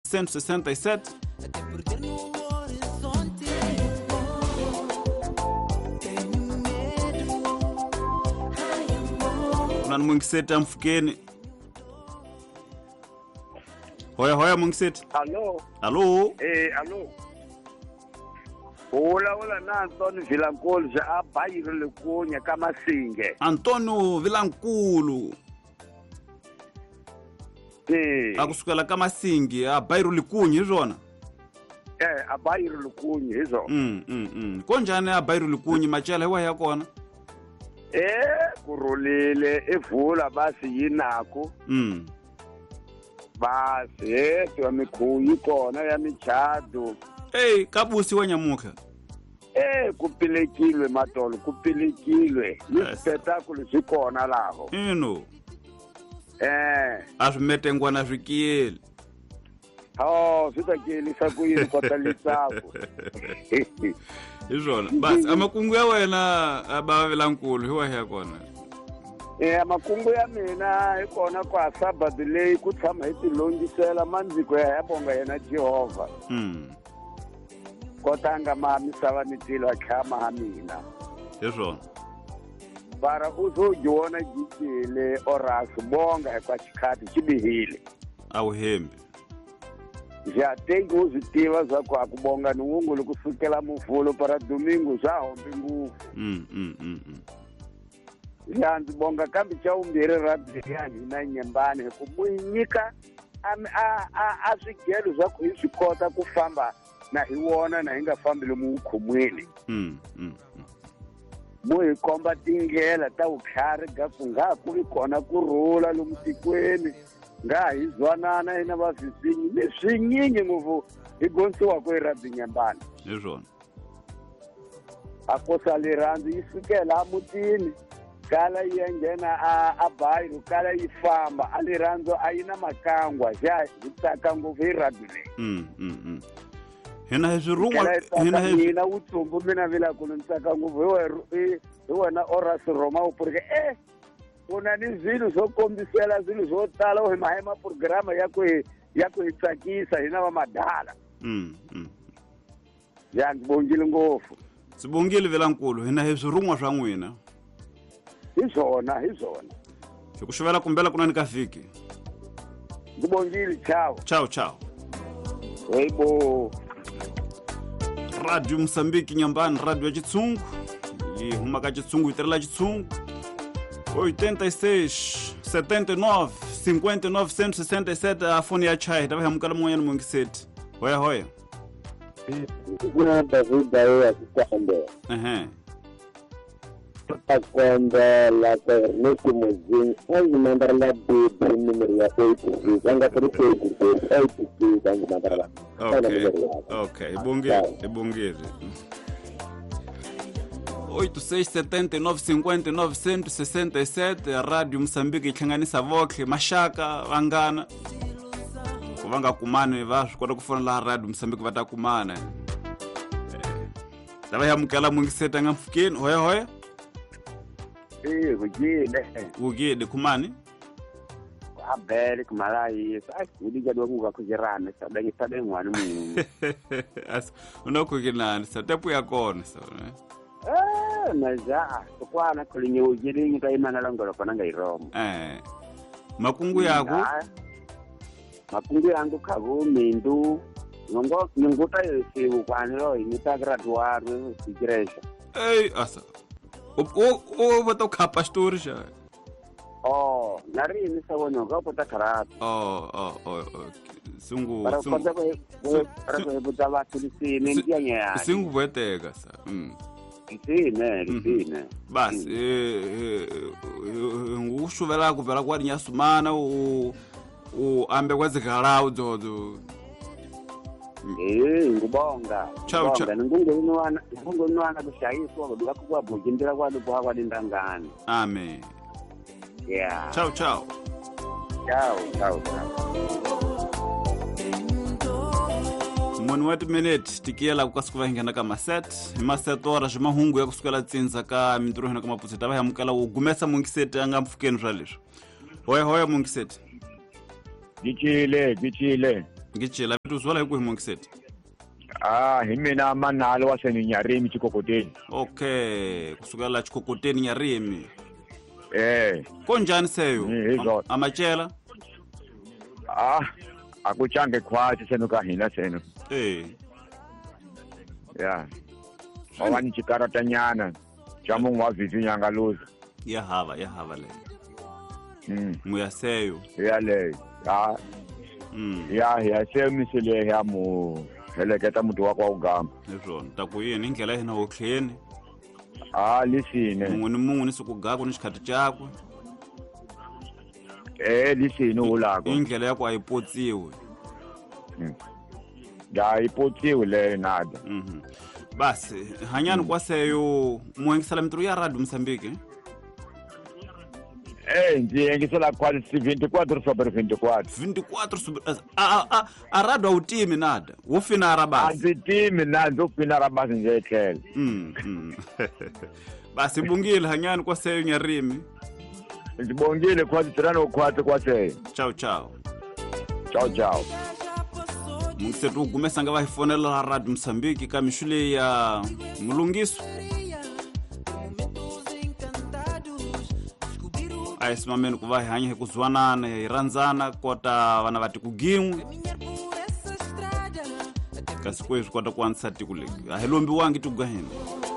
167. Kuna Mungiseti amfukeni. Hoya Mungiseti. Allo. Allo. Allo. Hola na Antônio Vilankulu já abairo lekunya kama singe. Antônio Vilankulu. Akusukela kama singi abairo likunyi izona. Abairo likunyi izo. Konjani abairo likunyi machela hewa yakona? Kurulile evula basi yinako. Basi tuyamikhuyi kona ya michado. Kabusi wanyamuka. Kupilekilwe matolo, kupilekilwe. Spectacle sikona laho. Asumete ngwana zvikiyeli. Sitakeli sakuyini kotalisako. Izona. Basi amakungu ya wena abava Vilankulu hiwa yakona. Amakungu ya mina ikona kwa Sabbath leyi ku tshama hi tilongisela mandziko ya bonga yena Jehova. Kotanga ma misava ni tilo khama ha mina. Izona. Para uzojiona jikile oras bonga kwa chikhathi chibihile. Awuhembi. Ja tengi uzitiva zakho akubonga nungulu kusukela muvulo para domingo za hombi nguvu. Ja ndibonga kambi cha umbiri radiyani na Nyembani kumunyika a swigelo zakho hiswikota ku famba na hiwona na hinga fambile mu ukhumweni. Mu hikomba tingela ta ukhari gaku nga ku ikona kurula lomu tikweni nga hizwanana ina vafisinyi ni swinyinyi nguvu higonsiwa ku irabhi Nyembani. Izona. Akosa liranzi yisukela mutini kala yengena abayiru kala yifamba aliranzo ayina makangwa ja hitaka nguvu irabhile. Hina hezirungwa hina utsumbu mina Vilankulu ntaka nguvu hiwena oras Roma upurike una ni zilo zokombisela zilo zotala uhema programa yako hitsakisa hina va madala. Ya ngibongile ngofu. Sibongile Vilankulu hina hezirungwa swa n'wina. Hizona. Sikushuvela kumbela kuna nikafiki. Ngibongile ciao. Ciao. Weibo. Radio Msambiki Nyambani, radio ya Chitsungu. Huma ka Chitsungu iterela Chitsungu. 86 79 59 167 afoni ya chai tava hamukala mmoyani Mungiseti. Hoya. Kuna David ya Kikwambe. Kwenda la Ernesto Mozin, mandara la de numero ya 8 anga kuri 8 anga mandara. Okay, ibongere. 867959 Radio Msambiki ihlanganisa vohle mashaka vangana kuvanga kumane vaswikota kufona la Radio Msambiki vatakumana. Tava yamukela Mungiseti anga mfukeni. Hoya. Ugile kumani? Abele kumalayi. Udija dokunga kujirana sabe ngwani mu. Unokukinani satepu yakona so. Naja kwana kulinye ujiri ngayimana langolo pananga iromo. Makungu yako? Makungu yangu kabu mindu nguta yesibu kwaniro imita graduado sigiresha. Asa. Vata khapa story xa. Nari ni sabonyo ga pota karatu. Sungu. Para kota ko buta va tulisi nendianya ya. Sungu veteka sa. Sine. Bas ngushuvela kuvela kwa nyasumana u ambe kwazikalawo zozo. Ngubonga. Ciao. Ngungonwana kushayiswa kodwa kuba bujindira kwalo kwa ndangani. Amen. Yeah. Ciao. Ciao. Moni wati minute tikiela kukasikuva hingana kama set horas mahungu ya kusukela tsinza ka minturu hina kama puseta va mukala ugumesa Mungiseti anga mfukeni zwa leswo. Hoya Mungiseti. Gichile. Ngichela vitu zwala yuko himongiseti. Himina manalo wasenyarimi chikokoteni. Okay, kusukela chikokoteni Nyarimi. Konjani seyo? Amachela? Akuchange kwathi senuka hina senu. Yeah. Awani chikarata nyana. Jamu wa vizi nyanga luza. Ya hava le. Muyaseyo. Ya le. Ya seyo misile ya mu heleketa mtu wako wa ugamba. Nizwo, ntakuyini ngela hina okleni. Lisine. Mungu nisukugako nishikati chakwe. Lisine ulako. Ingela yako ayipotsiwe. Ya ipotsiwe le nada. Basi, hanyani kwaseyo muhengisala mitru ya Radio Msambiki? Ngisela kwali 24 sobre 24. 24 sobre... Arado autimi nada. Ufina arabasi. Azitimi nada, ufina arabasi nje ekhele. Basi bungile hanyani kwaseyo Nyarimi. Ngibongile kwathi 3 kwaseyo. Ciao. Ciao. Mungsetu ugumesa nga vahifonela la Radio Msambiki kamishule ya mulungiso. Aisimameni kuvahi hanye kuzwanana iranzana kota vana vati kugimwe. Kasi kwezu kota kuansati kulegi. Ahilombi wangi tugahini.